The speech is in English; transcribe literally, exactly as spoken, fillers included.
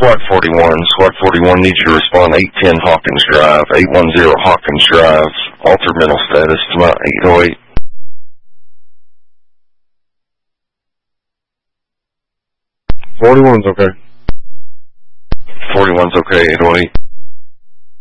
SWAT forty-one. SWAT forty-one needs you to respond eight ten Hawkins Drive, eight one zero Hawkins Drive. Altered mental status to my eight oh eight. forty-one's okay. forty-one's okay, eight oh eight.